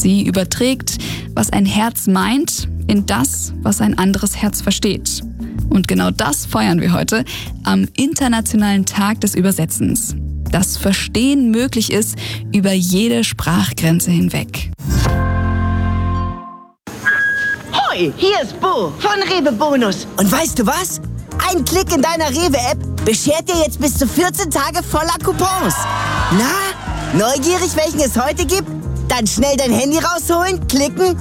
Sie überträgt, was ein Herz meint, in das, was ein anderes Herz versteht. Und genau das feiern wir heute am Internationalen Tag des Übersetzens. Dass Verstehen möglich ist über jede Sprachgrenze hinweg. Hoi, hier ist Bo von Rewe Bonus. Und weißt du was? Ein Klick in deiner Rewe-App beschert dir jetzt bis zu 14 Tage voller Coupons. Na, neugierig, welchen es heute gibt? Dann schnell dein Handy rausholen, klicken